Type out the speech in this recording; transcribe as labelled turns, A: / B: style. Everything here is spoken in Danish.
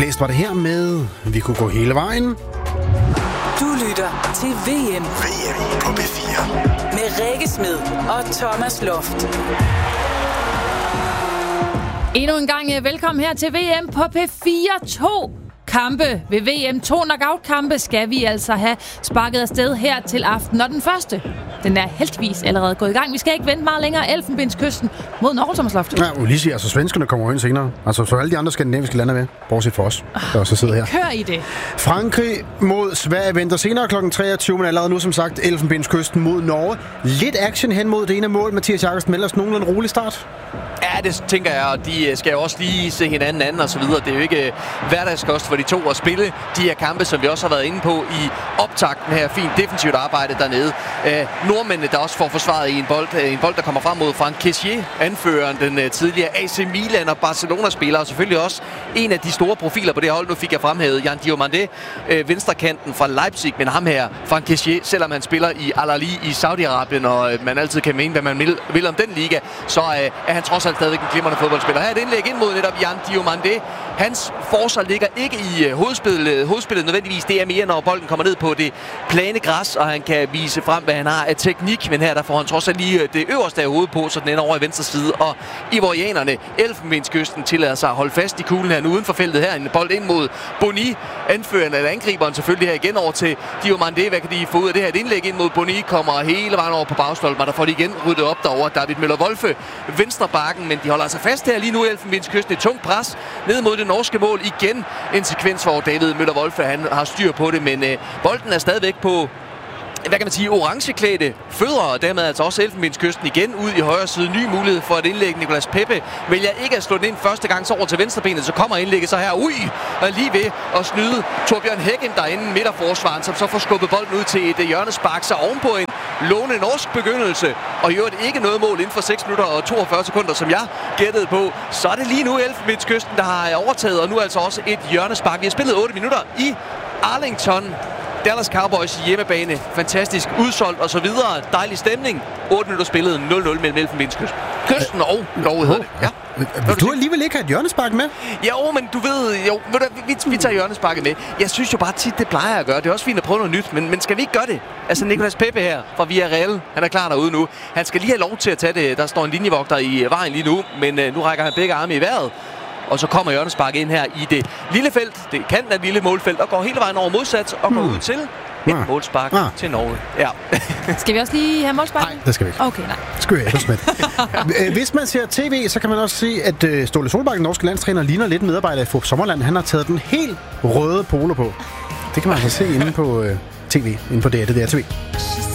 A: Blæst var det her med Vi kunne gå hele vejen.
B: Du lytter til VM
C: på P4
B: med Rikke Smed og Thomas Loft.
D: Endnu en gang velkommen her til VM på P4. 2 kampe ved VM, 2 knockout-kampe skal vi altså have sparket afsted her til aften. Og den første, den er heldigvis allerede gået i gang. Vi skal ikke vente meget længere. Elfenbenskysten mod Norge, Thomas Loft.
A: Ja, Ulysses, altså svenskerne kommer ind senere. Altså så alle de andre skandinaviske lande med, bortset for os, der også sidder her.
D: Kør i det.
A: Frankrig mod Sverige venter senere kl. 23, men allerede nu som sagt Elfenbenskysten mod Norge. Lidt action hen mod det ene mål. Mathias Jakobsen melder os nogenlunde rolig start.
E: Ja, det tænker jeg, og de skal jo også lige se hinanden anden og så videre. Det er jo ikke hverdagskost for de to at spille de her kampe, som vi også har været inde på i optakten her. Fint defensivt arbejde dernede. Nordmændene, der også får forsvaret i en bold, der kommer frem mod Franck Kessié, anføreren, den tidligere AC Milan og Barcelona-spiller, og selvfølgelig også en af de store profiler på det hold. Nu fik jeg fremhævet Yan Diomandé, venstrekanten fra Leipzig, men ham her, Franck Kessié, selvom han spiller i Al Ahly i Saudi-Arabien, og man altid kan mene, hvad man vil om den liga, så er han trods alt stadigvæk en glimrende fodboldspiller. Her er et indlæg ind mod netop Yan Diomandé. Hans forsvar ligger ikke i hovedspillet nødvendigvis. Det er mere, når bolden kommer ned på det plane græs, og han kan vise frem, hvad han har af teknik. Men her der får han trods alt lige det øverste af hovedet på, så den ender over i venstre side. Og ivorianerne, Elfenbenskysten, tillader sig at holde fast i kuglen her nu uden for feltet her. En bold ind mod Boni, anføreren eller angriberen selvfølgelig her igen over til Diomandé. Hvad kan de få ud af det her? Et indlæg ind mod Boni kommer hele vejen over på bagstolpen, og der får de igen ryddet op derover. David Møller-Wolfe, venstre bakken, men de holder altså fast her lige nu. Elfenbenskysten, et tungt pres ned mod det norske mål. Igen en sekvens, hvor David Møller-Wolfe han har styr på det, men bolden er stadigvæk på, hvad kan man sige, orangeklædte fødder, og dermed altså også Elfenbenskysten igen ud i højre side. Ny mulighed for at indlægge. Nicolas Pepe vælger ikke at slå den ind første gang, så over til venstrebenet, så kommer indlægget så her. Og lige ved at snyde Torbjørn Hækken derinde, midterforsvaren, som så får skubbet bolden ud til et hjørnespark, så ovenpå en lovende norsk begyndelse, og i øvrigt ikke noget mål inden for 6 minutter og 42 sekunder, som jeg gættede på. Så er det lige nu Elfenbenskysten, der har overtaget, og nu altså også et hjørnespark. Vi har spillet 8 minutter i Arlington. Dallas Cowboys hjemmebane. Fantastisk udsolgt og så videre. Dejlig stemning. 8 minutter spillet 0-0 mellem Elfenbenskysten og Norge hedder det. Ja.
A: Vil du alligevel ikke have et hjørnespark med?
E: Jo, men du ved, vi tager hjørnesparket med. Jeg synes jo bare tit, det plejer at gøre. Det er også fint at prøve noget nyt, men skal vi ikke gøre det? Altså Nicolas Pepe her fra Villarreal, han er klar derude nu. Han skal lige have lov til at tage det. Der står en linjevogter i vejen lige nu, men nu rækker han begge arme i vejret. Og så kommer hjørnespark ind her i det lille felt, det kanten af det lille målfelt, og går hele vejen over modsat og går ud til et målspark til Norge. Ja.
D: Skal vi også lige have målspark?
A: Nej, det skal vi ikke.
D: Okay, nej.
A: Skal vi ikke. Hvis man ser tv, så kan man også se, at Ståle Solbakken, den norske landstræner, ligner lidt medarbejder i FOP Sommerland. Han har taget den helt røde polo på. Det kan man altså se inde på tv, inde på det der tv.